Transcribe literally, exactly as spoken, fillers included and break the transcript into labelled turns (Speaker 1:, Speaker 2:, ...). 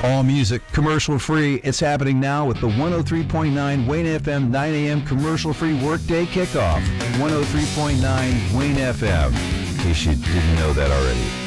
Speaker 1: All music commercial free. It's happening now with the one oh three point nine Wayne F M nine a.m. commercial free workday kickoff. one oh three point nine Wayne F M. In case you didn't know that already.